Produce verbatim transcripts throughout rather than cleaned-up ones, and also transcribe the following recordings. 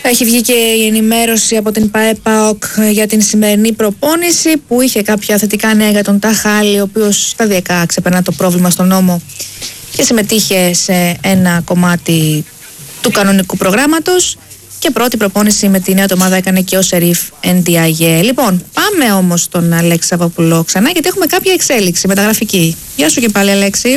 Έχει βγει και η ενημέρωση από την ΠΑΕ-ΠΑΟΚ για την σημερινή προπόνηση που είχε κάποια θετικά νέα για τον Ταχάλη, ο οποίος σταδιακά ξεπερνά το πρόβλημα στον νόμο και συμμετείχε σε ένα κομμάτι του κανονικού προγράμματος. Και πρώτη προπόνηση με τη νέα ομάδα έκανε και ο Σερίφ Εντιαγέ. Λοιπόν, πάμε όμως στον Αλέξη Σαββόπουλο ξανά, γιατί έχουμε κάποια εξέλιξη μεταγραφική. Γεια σου και πάλι, Αλέξη.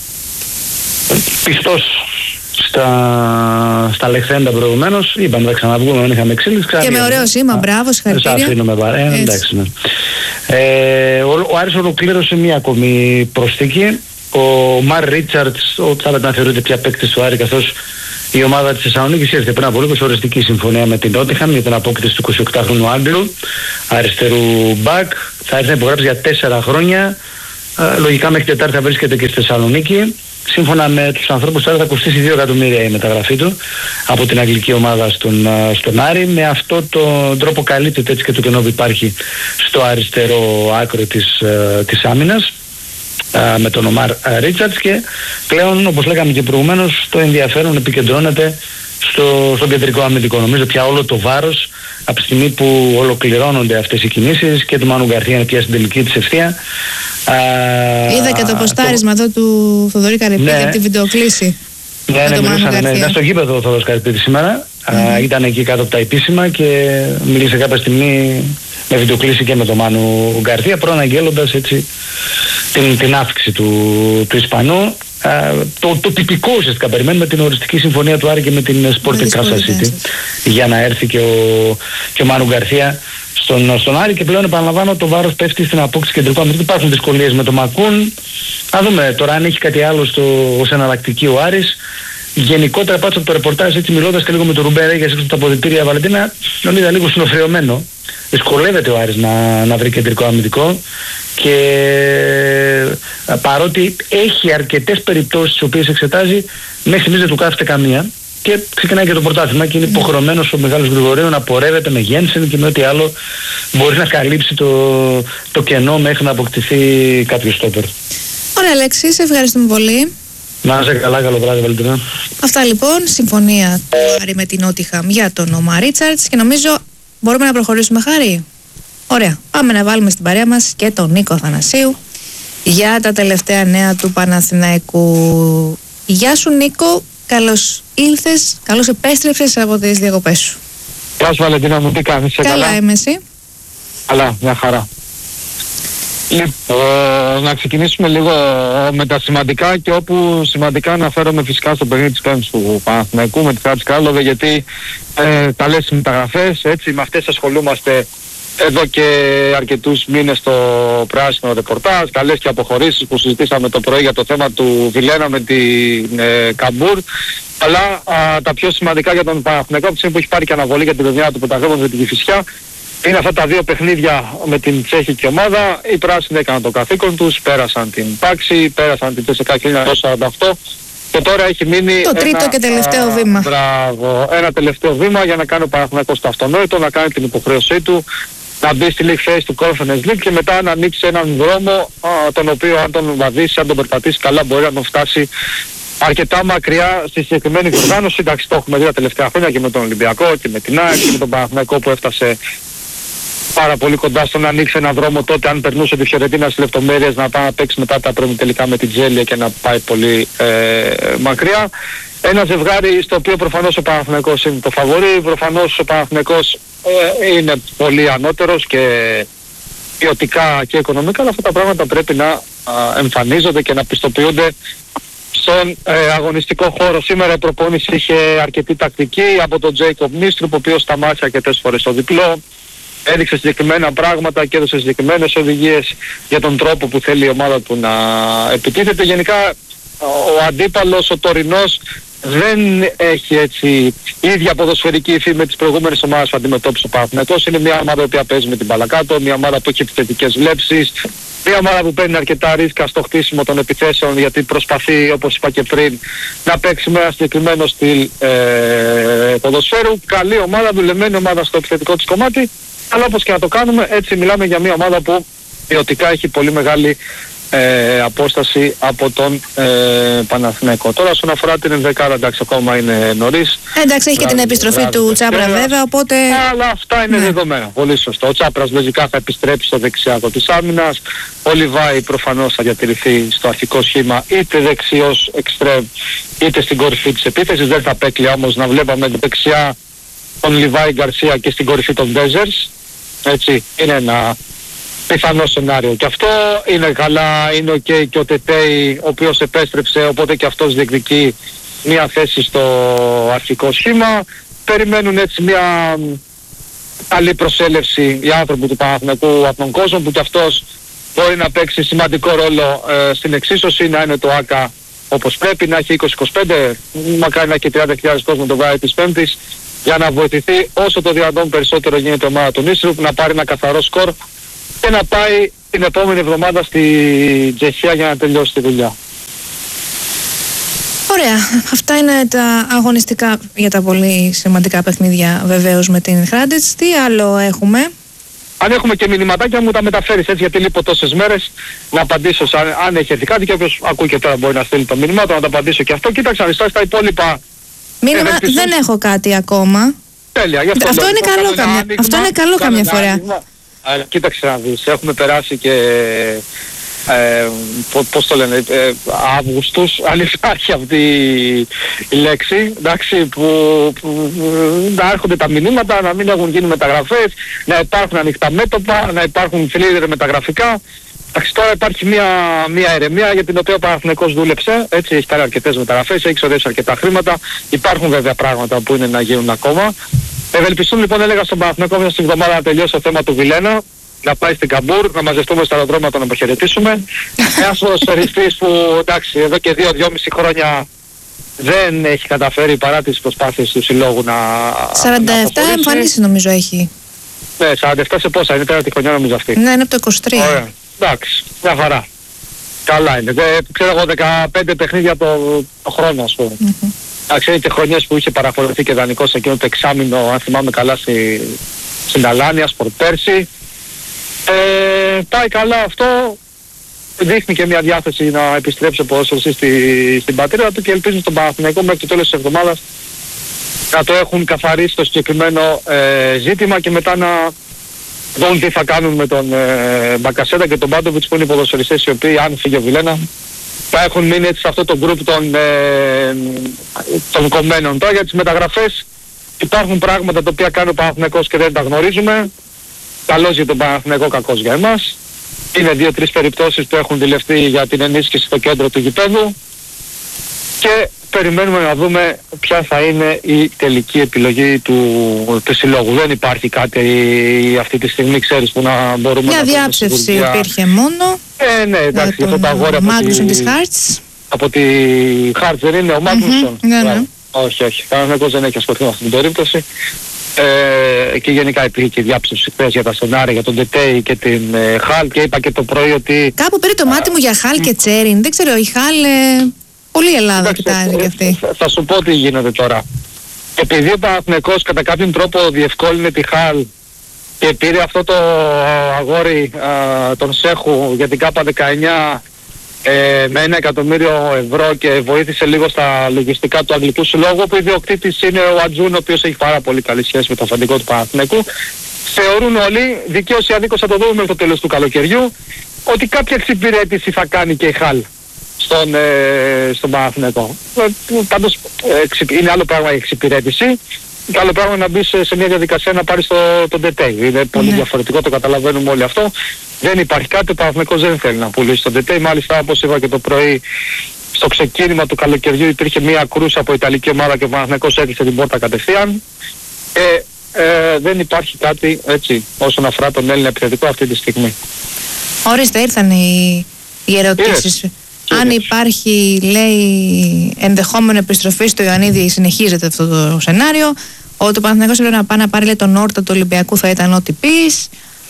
Πιστός στα, στα Λεχθέντα προηγουμένως, είπαμε θα ξαναβγούμε, δεν είχαμε εξέλιξη. Και με ωραίο σήμα, μπράβο, συγχαρητήρια. Σας αφήνουμε παρέ, ε, εντάξει, ναι. ε, ο, ο Άρης ολοκλήρωσε μία ακόμη προσθήκη. Ο Μαρ Ρίτσαρτς, ο θα να θεωρείται πια παίκτης του Άρη, καθώς η ομάδα της Θεσσαλονίκης ήρθε πριν από λίγο σε οριστική συμφωνία με την Νότιχαμ για την απόκτηση του εικοσιοκτάχρονου Άγγλου, αριστερού μπακ. Θα έρθει να υπογράψει για τέσσερα χρόνια. Ε, λογικά μέχρι Τετάρτη θα βρίσκεται και στη Θεσσαλονίκη. Σύμφωνα με τους ανθρώπους τώρα θα κοστίσει δύο εκατομμύρια η μεταγραφή του από την αγγλική ομάδα στον, στον Άρη. Με αυτό τον τρόπο καλύπτεται έτσι και το κενό που υπάρχει στο αριστερό άκρο της, της άμυνας με τον Ομάρ Ρίτσαρτς, και πλέον, όπως λέγαμε και προηγουμένως, το ενδιαφέρον επικεντρώνεται στο, στο κεντρικό αμυντικό. Νομίζω πια όλο το βάρος από τη στιγμή που ολοκληρώνονται αυτές οι κινήσεις και του Μάνου Γκαρθία είναι πια στην τελική της ευθεία. Είδα και το ποστάρισμα το... εδώ του Θοδωρή Καρυπίδη, ναι, από τη βιντεοκλήση. Ναι, ναι, μιλούσαν, ναι, ήταν στο γήπεδο ο Θοδωρής Καρυπίδη σήμερα. Mm. Uh, ήταν εκεί κάτω από τα επίσημα και μίλησε κάποια στιγμή με βιντεοκλήση και με τον Μάνου Γκαρθία, προαναγγέλλοντας έτσι την, την αύξηση του, του Ισπανού. Uh, το, το τυπικό ουσιαστικά περιμένουμε την οριστική συμφωνία του Άρη και με την Sporting Kansas City για να έρθει και ο, και ο Μάνου Γκαρθία στον, στον Άρη, και πλέον επαναλαμβάνω το βάρος πέφτει στην απόκτηση κεντρικού αμυντικού. Υπάρχουν δυσκολίες με το Μακούν. Να δούμε τώρα αν έχει κάτι άλλο στο, ως εναλλακτική ο Άρης. Γενικότερα πάντως από το ρεπορτάζ, έτσι μιλώντας και λίγο με τον Ρουμπέ Ρέγιας έξω από τα αποδυτήρια, Βαλεντίνα, τον είδα λίγο συνοφρεωμένο. Δυσκολεύεται ο Άρης να, να βρει κεντρικό αμυντικό, και παρότι έχει αρκετές περιπτώσεις τις οποίες εξετάζει, μέχρι στιγμής δεν του κάθεται καμία. Και ξεκινάει και το πρωτάθλημα και είναι υποχρεωμένος ο Μεγάλος Γρηγορίου να πορεύεται με Γένσεν και με ό,τι άλλο μπορεί να καλύψει το, το κενό μέχρι να αποκτηθεί κάποιο στόπερ. Ωραία, Αλέξη, σε ευχαριστούμε πολύ. Να είσαι καλά, καλό βράδυ, Βαλεντίνα. Αυτά λοιπόν, συμφωνία του Άρη με την Νότιχαμ για τον Ομάρ Ρίτσαρτς, και νομίζω μπορούμε να προχωρήσουμε, Χάρη. Ωραία, πάμε να βάλουμε στην παρέα μας και τον Νίκο Αθανασίου για τα τελευταία νέα του Παναθηναϊκού. Γεια σου, Νίκο, καλώς ήλθες, καλώς επέστρεψες από τις διακοπές σου. Γεια σου, Βαλεντίνα μου, τι κάνεις, καλά? Καλά είμαι, εσύ? Καλά, μια χαρά. Λοιπόν, να ξεκινήσουμε λίγο με τα σημαντικά, και όπου σημαντικά αναφέρομαι φυσικά στο παιχνίδι της Πέμπτης του Παναθηναϊκού με τη Χάτζη Κάρλοβε, γιατί ε, τα λες μεταγραφές, έτσι, με αυτές ασχολούμαστε εδώ και αρκετούς μήνες στο πράσινο ρεπορτάζ, καλές και αποχωρήσεις που συζητήσαμε το πρωί για το θέμα του Βιλένα με την ε, Καμπούρ, αλλά α, τα πιο σημαντικά για τον Παναθηναϊκό, από τη στιγμή που έχει πάρει και αναβολή για την παιδιά του πρωταθλήματος με την Κηφισιά, είναι αυτά τα δύο παιχνίδια με την τσέχικη ομάδα. Οι πράσινοι έκαναν το καθήκον τους, πέρασαν την Πάξη, πέρασαν την Τσέσσεκα χίλια εννιακόσια σαράντα οκτώ, και τώρα έχει μείνει το τρίτο ένα, και τελευταίο α, βήμα. Μπράβο, ένα τελευταίο βήμα για να κάνει ο Παναθηναϊκός το αυτονόητο, να κάνει την υποχρέωσή του, να μπει στη League Phase του Conference League και μετά να ανοίξει έναν δρόμο α, τον οποίο αν τον βαδίσει, αν τον περπατήσει καλά, μπορεί να τον φτάσει αρκετά μακριά στη συγκεκριμένη διοργάνωση. Εντάξει, το έχουμε δει τα τελευταία χρόνια και με τον Ολυμπιακό και με την ΑΕΚ και με τον Παναθηναϊκό που έφτασε πάρα πολύ κοντά στο να ανοίξει έναν δρόμο τότε, αν περνούσε τη Φιωρεντίνα στις λεπτομέρειες, να πάει να παίξει μετά τα πρώτα τελικά με την Τζέλια και να πάει πολύ ε, μακριά. Ένα ζευγάρι στο οποίο προφανώς ο Παναθηναϊκός είναι το φαβορί, προφανώς ο Παναθηναϊκός ε, είναι πολύ ανώτερος και ποιοτικά και οικονομικά, αλλά αυτά τα πράγματα πρέπει να α, εμφανίζονται και να πιστοποιούνται στον ε, αγωνιστικό χώρο. Σήμερα η προπόνηση είχε αρκετή τακτική από τον Τζέικοπ Νίστρουπ, ο οποίος σταμάτησε αρκετές φορές το διπλό, έδειξε συγκεκριμένα πράγματα και έδωσε συγκεκριμένες οδηγίες για τον τρόπο που θέλει η ομάδα του να επιτίθεται. Γενικά ο αντίπαλος, ο τωρινός, δεν έχει έτσι ίδια ποδοσφαιρική υφή με τις προηγούμενες ομάδες που αντιμετώπισε ο Παναθηναϊκός. Είναι μια ομάδα που παίζει με την μπάλα κάτω, μια ομάδα που έχει επιθετικές βλέψεις, μια ομάδα που παίρνει αρκετά ρίσκα στο χτίσιμο των επιθέσεων, γιατί προσπαθεί, όπως είπα και πριν, να παίξει με ένα συγκεκριμένο στυλ ε, ποδοσφαίρου. Καλή ομάδα, δουλεμένη ομάδα στο επιθετικό της κομμάτι, αλλά όπως και να το κάνουμε, έτσι μιλάμε για μια ομάδα που ποιοτικά έχει πολύ μεγάλη ε, απόσταση από τον ε, Παναθηναϊκό. Τώρα όσον αφορά την ενδεκάδα, εντάξει, ακόμα είναι νωρίς. Εντάξει, έχει και την επιστροφή του Τσάπρα βέβαια, οπότε... Αλλά αυτά είναι ναι. δεδομένα, πολύ σωστό. Ο Τσάπρας λογικά θα επιστρέψει στο δεξιάκο της άμυνας. Ο Λιβάη προφανώς θα διατηρηθεί στο αρχικό σχήμα, είτε δεξιός εξτρέμ, είτε στην κορυφή της επίθεσης. Δεν θα απέκλεια όμως να βλέπαμε δεξιά τον Λιβάη Γκαρσία και στην κορυφή των Ντέζερς. Έτσι, είναι ένα πιθανό σενάριο. Και αυτό είναι καλά, είναι οκ okay, και ο Τετέι, ο οποίος επέστρεψε, οπότε και αυτός διεκδικεί μια θέση στο αρχικό σχήμα. Περιμένουν έτσι μια καλή προσέλευση οι άνθρωποι του Παναθηναϊκού από τον κόσμο, που και αυτός μπορεί να παίξει σημαντικό ρόλο ε, στην εξίσωση, να είναι το ΆΚΑ όπως πρέπει, να έχει είκοσι είκοσι πέντε, μακάρι να έχει τριάντα χιλιάδες κόσμο το βράδυ της Πέμπτης, για να βοηθηθεί όσο το δυνατόν περισσότερο γίνεται η ομάδα του Νίστρουπ, να πάρει ένα καθαρό σκορ και να πάει την επόμενη εβδομάδα στη Τσεχία για να τελειώσει τη δουλειά. Ωραία. Αυτά είναι τα αγωνιστικά για τα πολύ σημαντικά παιχνίδια βεβαίως με την Hrádec. Τι άλλο έχουμε? Αν έχουμε και μηνυματάκια μου τα μεταφέρεις έτσι, γιατί λείπω τόσες μέρες, να απαντήσω σαν, αν έχει έρθει κάτι, και όποιος ακούει και τώρα μπορεί να στείλει το μήνυμα του, να το απαντήσω και αυτό. Κοίταξε αν στα υπόλοιπα. Μήνυμα ε, δεν έχω κάτι ακόμα. Τέλεια. Γι' αυτό αυτό, είναι καλό, καμιά, άνοιγμα, αυτό είναι καλό καμιά φορά. Άνοιγμα. Α, κοίταξε να δεις, έχουμε περάσει και ε, πώς το λένε, ε, Αύγουστους, αν υπάρχει αυτή η λέξη, εντάξει, που, που να έρχονται τα μηνύματα, να μην έχουν γίνει μεταγραφές, να υπάρχουν ανοιχτά μέτωπα, να υπάρχουν φλίδερ μεταγραφικά. Εντάξει, τώρα υπάρχει μια, μια ερεμία για την οποία ο Παναθηναϊκός δούλεψε, έτσι, έχει κάνει αρκετές μεταγραφές, έχει ξοδέψει αρκετά χρήματα, υπάρχουν βέβαια πράγματα που είναι να γίνουν ακόμα. Ευελπιστούν λοιπόν, έλεγα στον Παναθηναϊκό μια στην εβδομάδα να τελειώσει το θέμα του Βιλένα, να πάει στην Καμπούρ, να μαζευτούμε στο αεροδρόμιο να τον αποχαιρετήσουμε. Ένας ποδοσφαιριστής που εντάξει εδώ και δύο δυόμισι χρόνια δεν έχει καταφέρει παρά τις προσπάθειες του συλλόγου να... σαράντα επτά εμφανίσεις νομίζω έχει. Ναι, σαράντα επτά σε πόσα, είναι τέταρτη χρονιά νομίζω αυτή. Ναι, είναι από το είκοσι τρία. Ωραία, εντάξει, μια χαρά. Καλά είναι. Δε, ξέρω εγώ δεκαπέντε παιχνίδια το, το χρόνο ας πούμε. Mm-hmm. Εντάξει, είναι και χρονιές που είχε παραχωρηθεί και δανεικός σε εκείνο το εξάμηνο, αν θυμάμαι καλά, στη, στην Αλάνια, σπορ πέρσι. Ε, πάει καλά αυτό, δείχνει και μια διάθεση να επιστρέψει από όσο στη, στην πατρίδα του, και ελπίζω στον Παναθηναϊκό μέχρι το τέλος της εβδομάδας να το έχουν καθαρίσει το συγκεκριμένο ε, ζήτημα, και μετά να δουν τι θα κάνουν με τον ε, Μπακασέτα και τον Μπάντοβιτς, που είναι οι ποδοσφαιριστές οι οποίοι, αν φύγει ο Βιλένα, θα έχουν μείνει έτσι σε αυτό το γκρουπ των, ε, των κομμένων. Τώρα για τις μεταγραφές υπάρχουν πράγματα τα οποία κάνει ο Παναθηναϊκός και δεν τα γνωρίζουμε. Καλός για τον Παναθηναϊκό, κακός για εμάς. Είναι δύο-τρεις περιπτώσεις που έχουν δηλευτεί για την ενίσχυση στο κέντρο του γηπέδου, και περιμένουμε να δούμε ποια θα είναι η τελική επιλογή του, του συλλόγου. Δεν υπάρχει κάτι αυτή τη στιγμή, ξέρεις, που να μπορούμε μια να... Μια διάψευση υπήρχε μόνο. Ε, ναι, εντάξει, για αυτό το αγόρι από Μάγνουσον τη... της Χάρτς. Από τη Χάρτς δεν είναι ο Μάγνουσον? Mm-hmm, ναι, ναι. Όχι, όχι. Κανένας δεν έχει ασχοληθεί με αυτή την περίπτωση. Ε, και γενικά υπήρχε και διάψευση χθες για τα σενάρια, για τον Τετέι και την ε, Χαλ, και είπα και το πρωί ότι... Κάπου πήρε το μάτι μου για Χαλ και Τσέριν. Δεν ξέρω, η Χαλ... Ε, πολύ Ελλάδα κοιτάζει κι αυτή. Θα, θα σου πω τι γίνεται τώρα. Επειδή ο Παναθηναϊκός κατά κάποιον τρόπο διευκόλυνε τη Χαλ και πήρε αυτό το αγόρι α, τον Σέχου για την ΚΑΠΑ δεκαεννιά ε, με ένα εκατομμύριο ευρώ, και βοήθησε λίγο στα λογιστικά του Αγγλικού Συλλόγου, που ο ιδιοκτήτης είναι ο Ατζούν, ο οποίος έχει πάρα πολύ καλή σχέση με το αφεντικό του Παναθηναϊκού. Θεωρούν όλοι, δικαίως ή αδίκως θα το δούμε μέχρι το τέλος του καλοκαιριού, ότι κάποια εξυπηρέτηση θα κάνει και η Χαλ στον, ε, στον Παναθηναϊκό. Ε, πάντως ε, είναι άλλο πράγμα η εξυπηρέτηση, και άλλο πράγμα να μπει σε, σε μια διαδικασία να πάρει το, τον Τετέι. Είναι πολύ ναι. διαφορετικό, το καταλαβαίνουμε όλοι αυτό. Δεν υπάρχει κάτι, ο Παναθηναϊκός δεν θέλει να πουλήσει τον Τετέι. Μάλιστα, όπως είπα και το πρωί, στο ξεκίνημα του καλοκαιριού υπήρχε μια κρούσα από Ιταλική ομάδα και ο Παναθηναϊκός έκλεισε την πόρτα κατευθείαν. Ε, ε, δεν υπάρχει κάτι έτσι όσον αφορά τον Έλληνα επιθετικό αυτή τη στιγμή. Ορίστε, ήρθαν οι, οι ερωτήσεις. Yes. Αν υπάρχει, λέει, ενδεχόμενο επιστροφή στο Ιωαννίδη, συνεχίζεται αυτό το σενάριο. Ότι ο Παναθηναϊκός έπρεπε να πάει να πάρει, λέει, τον Όρτα του Ολυμπιακού, θα ήταν ό,τι πεις.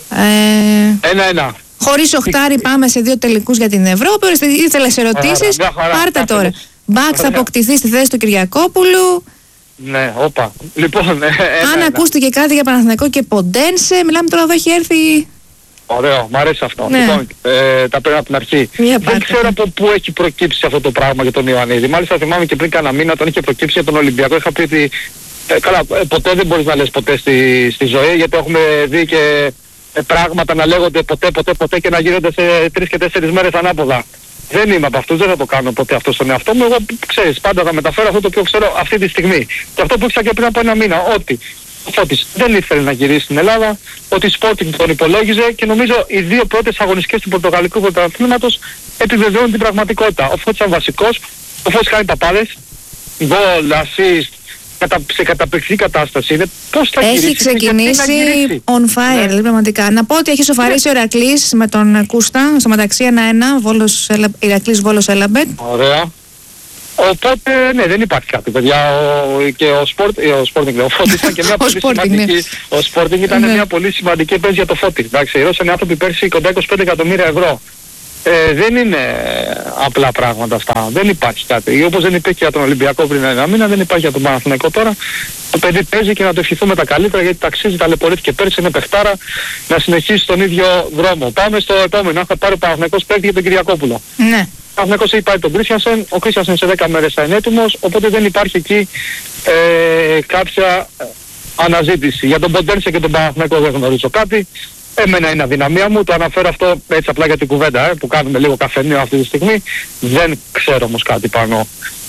Ε, Ένα-ένα. Χωρίς οχτάρι πάμε σε δύο τελικούς για την Ευρώπη. Ήθελες ερωτήσεις, πάρτε τώρα. Μπαξ θα αποκτηθεί στη θέση του Κυριακόπουλου. Ναι, όπα. Λοιπόν, ε, αν ακούστηκε κάτι για Παναθηναϊκό και Ποντένσε, μιλάμε τώρα εδώ, έχει έρθει Ωραίο, μου αρέσει αυτό. Ναι. Λοιπόν, ε, τα παίρνω από την αρχή. Μια δεν πάτα. ξέρω από πού έχει προκύψει αυτό το πράγμα για τον Ιωαννίδη. Μάλιστα θυμάμαι και πριν κάνα μήνα, όταν είχε προκύψει για τον Ολυμπιακό, είχα πει ότι ε, καλά, ε, ποτέ δεν μπορείς να λες ποτέ στη, στη ζωή, γιατί έχουμε δει και ε, πράγματα να λέγονται ποτέ, ποτέ, ποτέ και να γίνονται σε τρεις και τέσσερις μέρες ανάποδα. Δεν είμαι από αυτούς, δεν θα το κάνω ποτέ αυτό στον εαυτό μου. Εγώ, ξέρεις, πάντα θα μεταφέρω αυτό το οποίο ξέρω αυτή τη στιγμή. Και αυτό που ήξερα και πριν από ένα μήνα, ότι ο Φώτης δεν ήθελε να γυρίσει στην Ελλάδα, ότι η Sporting τον υπολόγιζε και νομίζω οι δύο πρώτες αγωνιστικές του Πορτογαλικού Πρωταθλήματος επιβεβαιώνουν την πραγματικότητα. Ο Φώτης ήταν βασικός, ο Φώτης κάνει παπάδες, γκολ, assist, κατα, σε καταπληκτική κατάσταση. Είναι πώς θα έχει γυρίσει, ξεκινήσει on fire, ναι. Πραγματικά. Να πω ότι έχει σοφαρίσει ναι. ο Ηρακλής με τον Κούστα, στο μεταξύ ένα ένα, Βόλος, Ηρακλής Βόλος Έλαμπετ. Ωραία. Οπότε, ναι, δεν υπάρχει κάτι, παιδιά. Ο, και ο Sporting, ο Sporting, ο Φώτης ήταν και μια πολύ σημαντική. Ναι. Ο Sporting ήταν ναι. μια πολύ σημαντική επένδυση για το Φώτη. Εντάξει, ρώσαν οι άνθρωποι πέρσι κοντά είκοσι πέντε εκατομμύρια ευρώ. Ε, δεν είναι απλά πράγματα αυτά. Δεν υπάρχει κάτι. Όπως δεν υπήρχε για τον Ολυμπιακό πριν ένα μήνα, δεν υπάρχει για τον Παναθηναϊκό τώρα. Το παιδί παίζει και να το ευχηθούμε τα καλύτερα, γιατί ταξίζει, ταλαιπωρήθηκε πέρσι, είναι παιχτάρα, να συνεχίσει στον ίδιο δρόμο. Πάμε στο επόμενο. Θα πάρει ο Παναθηναϊκός παίκτη για τον Κυριακόπουλο. Ναι. Ο Παναθηναϊκός έχει πάρει τον Κρίστιανσεν, ο Κρίστιανσεν σε δέκα μέρες θα είναι έτοιμος, οπότε δεν υπάρχει εκεί ε, κάποια αναζήτηση. Για τον Ποντένσε και τον Παναθηναϊκό δεν γνωρίζω κάτι. Εμένα είναι αδυναμία μου, το αναφέρω αυτό έτσι απλά για την κουβέντα ε, που κάνουμε λίγο καφενείο αυτή τη στιγμή. Δεν ξέρω όμως κάτι πάνω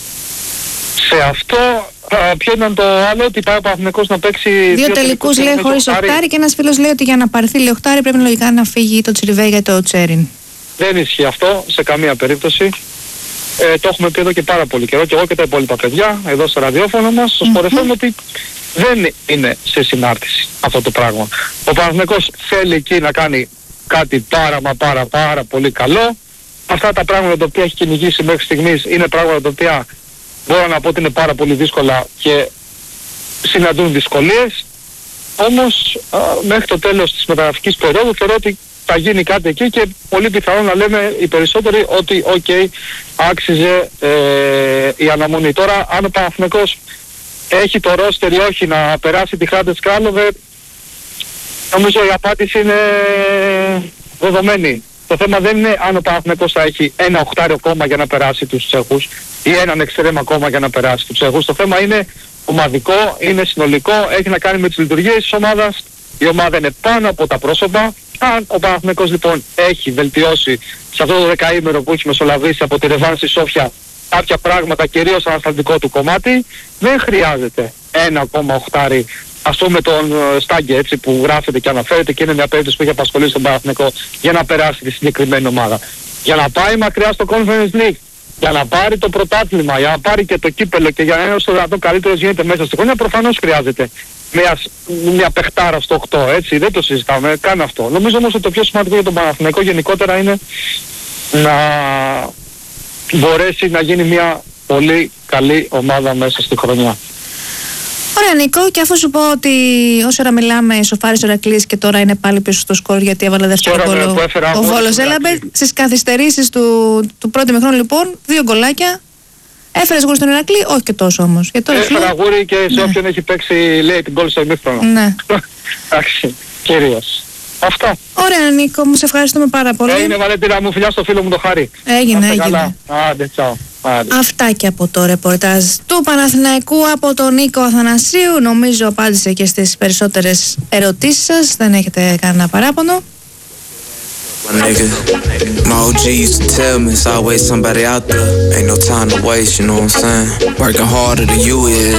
σε αυτό. Α, ποιο ήταν το άλλο, ότι πάει ο Παναθηναϊκός να παίξει δύο, δύο τελικούς λέει χωρίς οχτάρι και ένας φίλος λέει ότι για να πάρθει λέει οχτάρι πρέπει λογικά να φύγει το Τσιριβέ για το Τσέριν. Δεν ισχύει αυτό σε καμία περίπτωση. Ε, το έχουμε πει εδώ και πάρα πολύ καιρό και εγώ και τα υπόλοιπα παιδιά εδώ στο ραδιόφωνο μας, στο Sport εφ εμ, ότι δεν είναι σε συνάρτηση αυτό το πράγμα. Ο Παναθηναϊκός θέλει εκεί να κάνει κάτι πάρα μα πάρα πάρα πολύ καλό. Αυτά τα πράγματα τα οποία έχει κυνηγήσει μέχρι στιγμής είναι πράγματα τα οποία μπορώ να πω ότι είναι πάρα πολύ δύσκολα και συναντούν δυσκολίες. Όμως α, μέχρι το τέλος της μεταγραφικής περίοδου θεωρώ ότι θα γίνει κάτι εκεί και πολύ πιθανό να λέμε οι περισσότεροι ότι οκ, okay, άξιζε ε, η αναμονή. Τώρα αν ο Παναθηναϊκός έχει το ρόστερ ή όχι να περάσει τη Χράντες Κράλοβε, νομίζω η απάντηση είναι δεδομένη. Το θέμα δεν είναι αν ο Παναθηναϊκός θα έχει ένα οχτάριο ακόμα για να περάσει τους Τσέχους ή έναν εξτρέμ ακόμα για να περάσει τους Τσέχους. Το θέμα είναι ομαδικό, είναι συνολικό, έχει να κάνει με τις λειτουργίες της ομάδας. Η ομάδα είναι πάνω από τα πρόσωπα. Αν ο Παναθηναϊκός λοιπόν έχει βελτιώσει σε αυτό το δεκαήμερο που έχει μεσολαβήσει από τη Ρεβάν στη Σόφια κάποια πράγματα, κυρίως ανασταλτικό του κομμάτι, δεν χρειάζεται ένα ακόμα οχτάρι, ας πούμε τον Στάγκε έτσι που γράφεται και αναφέρεται και είναι μια περίπτωση που έχει απασχολήσει τον Παναθηναϊκό για να περάσει τη συγκεκριμένη ομάδα. Για να πάει μακριά στο Conference League, για να πάρει το πρωτάθλημα, για να πάρει και το κύπελο και για να είναι όσο δυνατόν καλύτερος γίνεται μέσα στη χρονιά, προφανώς χρειάζεται μια, μια παιχτάρα στο οκτώ, έτσι, δεν το συζητάμε, καν αυτό. Νομίζω όμως ότι το πιο σημαντικό για τον Παναθηναϊκό γενικότερα είναι να μπορέσει να γίνει μια πολύ καλή ομάδα μέσα στη χρονιά. Ωραία Νίκο, και αφού σου πω ότι όσο ώρα μιλάμε σοφάρισε ο Ηρακλής και τώρα είναι πάλι πίσω στο σκορ γιατί έβαλε δεύτερο γκολ ο Βόλος Έλαμπετ, στις καθυστερήσεις του, του πρώτου ημιχρόνου λοιπόν, δύο γκολάκια. Έφερες γούρι στον Ηρακλή, όχι και τόσο όμως. Έφερα γούρι και σε ναι. όποιον έχει παίξει λέει την γκολ στο ημίχρονο. Ναι. Εντάξει, κυρίως. Αυτά. Ωραία Νίκο, μου σε ευχαριστούμε πάρα πολύ. Έγινε Βαλέντινα μου, φιλιά στο φίλο μου το Χάρη. Έγινε, έγινε. Άντε, τσάω. Αυτά και από το ρεπορτάζ του Παναθηναϊκού από τον Νίκο Αθανασίου. Νομίζω απάντησε και στις περισσότερες ερωτήσεις σας. Δεν έχετε κανένα παράπονο. My nigga, my O G used to tell me it's always somebody out there. Ain't no time to waste, you know what I'm saying? Working harder than you is.